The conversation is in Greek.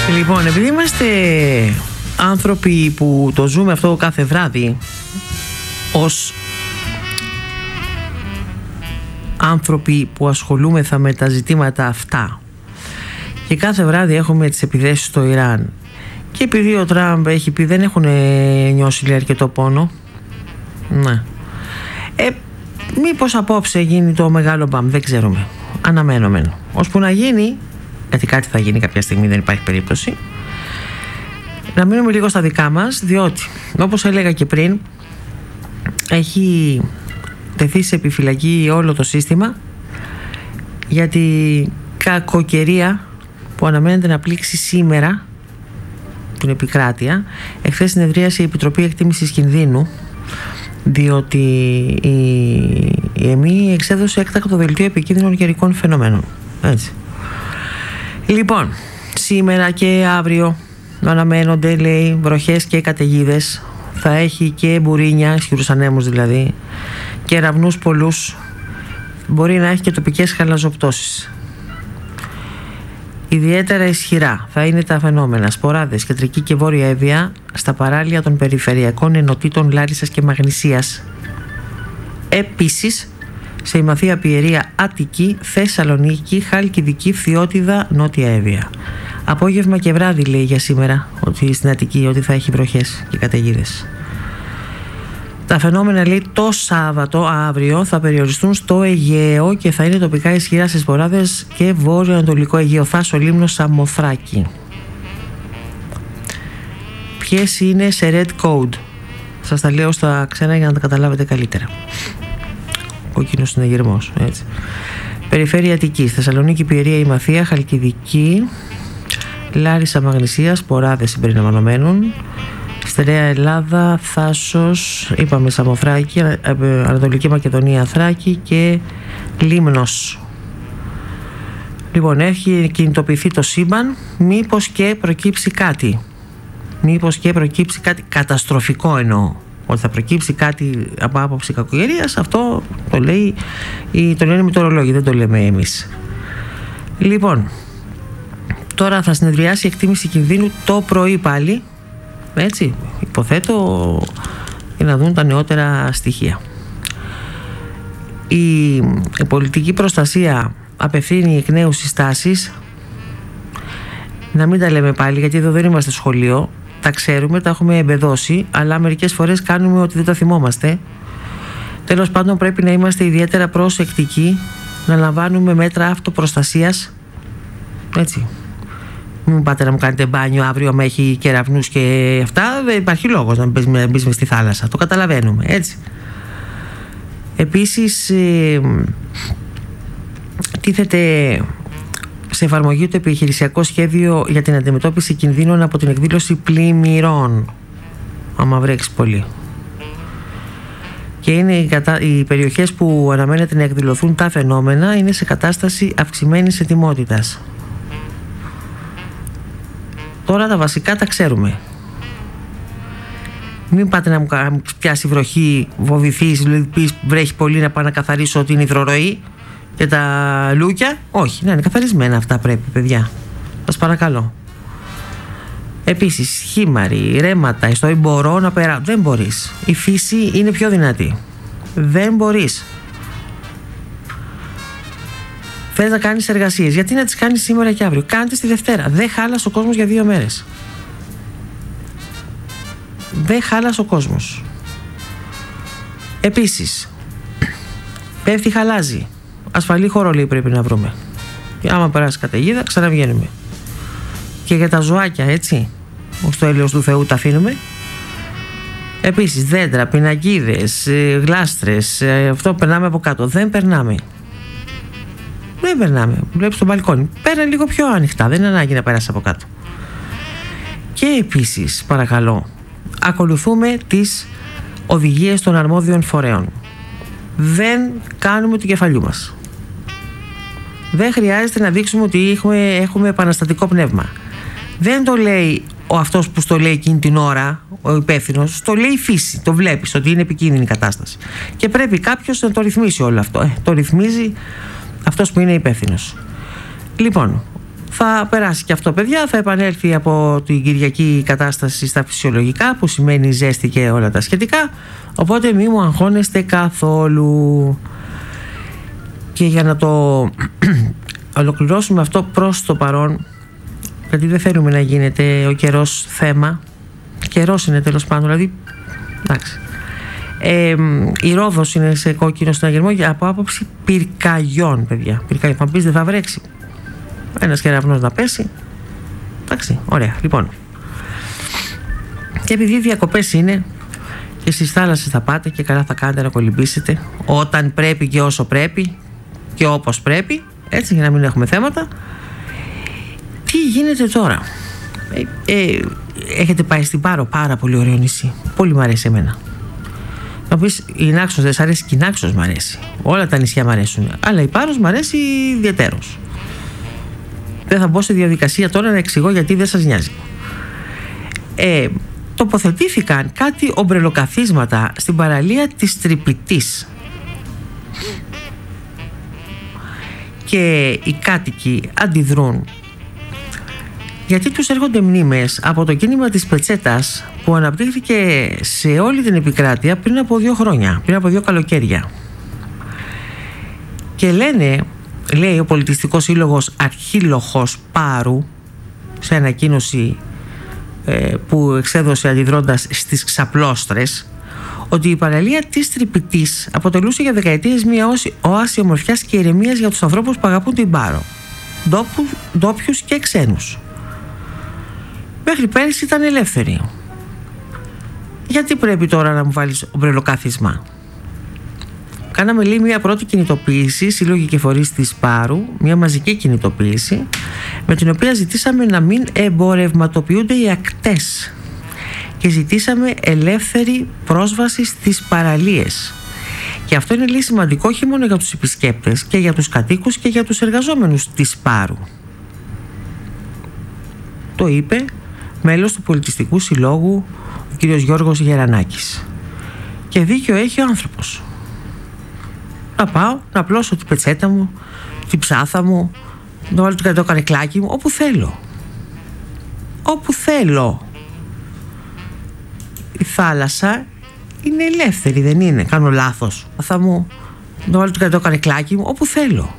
Λοιπόν, επειδή είμαστε άνθρωποι που το ζούμε αυτό κάθε βράδυ, ως άνθρωποι που ασχολούμεθα με τα ζητήματα αυτά, και κάθε βράδυ έχουμε τις επιθέσεις στο Ιράν, και επειδή ο Τραμπ έχει πει δεν έχουν νιώσει λέει αρκετό πόνο, ναι, μήπως απόψε γίνει το μεγάλο μπαμ, δεν ξέρουμε, αναμένουμε ώσπου να γίνει, γιατί κάτι θα γίνει κάποια στιγμή, δεν υπάρχει περίπτωση. Να μείνουμε λίγο στα δικά μας, διότι όπως έλεγα και πριν, έχει τεθεί σε επιφυλακή όλο το σύστημα για την κακοκαιρία που αναμένεται να πλήξει σήμερα την επικράτεια. Εχθές συνεδρίασε η Επιτροπή Εκτίμησης Κινδύνου, διότι η ΕΜΗ εξέδωσε έκτακτο δελτίο επικίνδυνων καιρικών φαινομένων. Έτσι. Λοιπόν, σήμερα και αύριο αναμένονται, λέει, βροχές και καταιγίδες. Θα έχει και μπουρίνια, ισχυρούς ανέμους δηλαδή, και κεραυνούς πολλούς. Μπορεί να έχει και τοπικές χαλαζοπτώσεις. Ιδιαίτερα ισχυρά θα είναι τα φαινόμενα σποράδες, κεντρική και βόρεια Εύβοια, στα παράλια των περιφερειακών ενωτήτων Λάρισσας και Μαγνησίας. Επίσης, σε Ημαθία, Πιερία, Αττική, Θεσσαλονίκη, Χαλκιδική, Φθιώτιδα, Νότια Εύβοια. Απόγευμα και βράδυ, λέει για σήμερα, ότι στην Αττική ότι θα έχει βροχές και καταιγίδες. Τα φαινόμενα, λέει, το Σάββατο, αύριο, θα περιοριστούν στο Αιγαίο και θα είναι τοπικά ισχυρά σε σποράδες και βόρειο-ανατολικό Αιγαίο, Θάσο, Λίμνο, Σαμοθράκη. Ποιες είναι σε red code? Σας τα λέω στα ξένα για να τα καταλάβετε καλύτερα. Κόκκινος συνεγερμός, έτσι. Περιφέρεια Αττικής, Θεσσαλονίκη, Πιερία, Ημαθία, Χαλκιδική, Λάρισα, Μαγνησία, σποράδες συμπεριλαμβανομένων. Στερεά Ελλάδα, Θάσος, είπαμε Σαμοθράκη, Ανατολική Μακεδονία, Θράκη και Λίμνος. Λοιπόν, έχει κινητοποιηθεί το σύμπαν, μήπως και προκύψει κάτι. Μήπως και προκύψει κάτι καταστροφικό, εννοώ. Ότι θα προκύψει κάτι από άποψη κακοκαιρίας, αυτό το λέει, το λένε οι μητωρολόγοι, δεν το λέμε εμείς. Λοιπόν, τώρα θα συνεδριάσει η εκτίμηση κινδύνου το πρωί πάλι, έτσι, υποθέτω, για να δουν τα νεότερα στοιχεία. Η πολιτική προστασία απευθύνει εκ νέου συστάσεις. Να μην τα λέμε πάλι, γιατί εδώ δεν είμαστε σχολείο. Τα ξέρουμε, τα έχουμε εμπεδώσει, αλλά μερικές φορές κάνουμε ότι δεν τα θυμόμαστε. Τέλος πάντων, πρέπει να είμαστε ιδιαίτερα προσεκτικοί, να λαμβάνουμε μέτρα αυτοπροστασίας. Έτσι. Μην πάτε να μου κάνετε μπάνιο αύριο, με έχει κεραυνούς και αυτά. Δεν υπάρχει λόγος να μπεις μες στη θάλασσα. Το καταλαβαίνουμε, έτσι. Επίσης, τίθεται σε εφαρμογή το επιχειρησιακό σχέδιο για την αντιμετώπιση κινδύνων από την εκδήλωση πλημμυρών, άμα βρέξει πολύ. Και είναι οι περιοχές που αναμένεται να εκδηλωθούν τα φαινόμενα είναι σε κατάσταση αυξημένης ετοιμότητας. Τώρα τα βασικά τα ξέρουμε. Μην πάτε να μου πιάσει βροχή, βοβηθείς, πεις βρέχει πολύ, να πάω να καθαρίσω την υδροροή και τα λούκια. Όχι, να είναι καθαρισμένα αυτά, πρέπει, παιδιά. Σας παρακαλώ. Επίσης, χήμαροι, ρέματα, ιστορία, μπορώ να περάσω. Δεν μπορείς. Η φύση είναι πιο δυνατή. Δεν μπορείς. Θες να κάνεις εργασίες, γιατί να τις κάνεις σήμερα και αύριο? Κάντε τη Δευτέρα. Δεν χάλασε ο κόσμος για 2 μέρες. Δεν χάλασε ο κόσμος. Επίσης, πέφτει, χαλάζει. Ασφαλή χώρο, λέει, πρέπει να βρούμε. Και άμα περάσει καταιγίδα, ξαναβγαίνουμε. Και για τα ζωάκια, έτσι, ως το έλεος του Θεού τα αφήνουμε. Επίσης, δέντρα, πινακίδες, γλάστρες, αυτό περνάμε από κάτω. Δεν περνάμε. Δεν περνάμε. Βλέπεις το μπαλκόνι. Πέρα λίγο πιο ανοιχτά. Δεν είναι ανάγκη να περάσει από κάτω. Και επίσης, παρακαλώ, ακολουθούμε τις οδηγίες των αρμόδιων φορέων. Δεν κάνουμε του κεφαλιού μας. Δεν χρειάζεται να δείξουμε ότι έχουμε επαναστατικό πνεύμα. Δεν το λέει αυτός που στο λέει εκείνη την ώρα, ο υπεύθυνος, το λέει η φύση. Το βλέπεις ότι είναι επικίνδυνη η κατάσταση. Και πρέπει κάποιος να το ρυθμίσει όλο αυτό. Το ρυθμίζει αυτός που είναι υπεύθυνος. Λοιπόν, Θα περάσει και αυτό, παιδιά, θα επανέλθει από την Κυριακή κατάσταση στα φυσιολογικά, που σημαίνει ζέστη και όλα τα σχετικά, οπότε μη μου αγχώνεστε καθόλου. Και για να το ολοκληρώσουμε αυτό προς το παρόν, γιατί δεν θέλουμε να γίνεται ο καιρός θέμα, καιρός είναι τέλος πάντων, δηλαδή εντάξει. Η Ρόδος είναι σε κόκκινο συναγερμό από άποψη πυρκαγιών, παιδιά. Πυρκαγιών. Θα πεις δεν θα βρέξει. Ένας κεραυνός να πέσει. Εντάξει, ωραία. Λοιπόν. Και επειδή διακοπές είναι και στις θάλασσες θα πάτε και καλά θα κάνετε να κολυμπήσετε όταν πρέπει και όσο πρέπει και όπως πρέπει, έτσι, για να μην έχουμε θέματα. Τι γίνεται τώρα? Έχετε πάει στην Πάρο? Πάρα πολύ ωραίο νησί. Πολύ μου αρέσει εμένα. Να πεις η Νάξος δεν σ' αρέσει? Και η Νάξος μ' αρέσει. Όλα τα νησιά μ' αρέσουν. Αλλά η Πάρος μ' αρέσει ιδιαιτέρως. Δεν θα μπω σε διαδικασία τώρα να εξηγώ γιατί δεν σας νοιάζει. Τοποθετήθηκαν κάτι ομπρελοκαθίσματα στην παραλία της Τρυπητής. Και οι κάτοικοι αντιδρούν γιατί τους έρχονται μνήμες από το κίνημα της πετσέτας που αναπτύχθηκε σε όλη την επικράτεια πριν από 2 χρόνια, πριν από 2 καλοκαίρια. Και λέει ο Πολιτιστικός Σύλλογος Αρχίλοχος Πάρου σε ανακοίνωση που εξέδωσε αντιδρώντας στις ξαπλώστρες, ότι η παραλία της Τρυπητής αποτελούσε για δεκαετίες μια οάση ομορφιάς και ηρεμίας για τους ανθρώπους που αγαπούν την Πάρο, ντόπιους και ξένους. Μέχρι πέρυσι ήταν ελεύθερη. Γιατί πρέπει τώρα να μου βάλεις ομπρελοκάθισμα? Κάναμε, λέει, μια πρώτη κινητοποίηση, σύλλογοι και φορείς της Πάρου, μια μαζική κινητοποίηση, με την οποία ζητήσαμε να μην εμπορευματοποιούνται οι ακτές και ζητήσαμε ελεύθερη πρόσβαση στις παραλίες. Και αυτό είναι, λέει, σημαντικό όχι μόνο για τους επισκέπτες και για τους κατοίκους και για τους εργαζόμενους της Πάρου. Το είπε μέλος του Πολιτιστικού Συλλόγου ο κ. Γιώργος Γερανάκης. Και δίκιο έχει ο άνθρωπος. Να πάω να απλώσω την πετσέτα μου, την ψάθα μου, να βάλω το καρεκλάκι μου, όπου θέλω. Όπου θέλω. Η θάλασσα είναι ελεύθερη, δεν είναι? Κάνω λάθος? Θα μου να βάλω το καρεκλάκι μου όπου θέλω.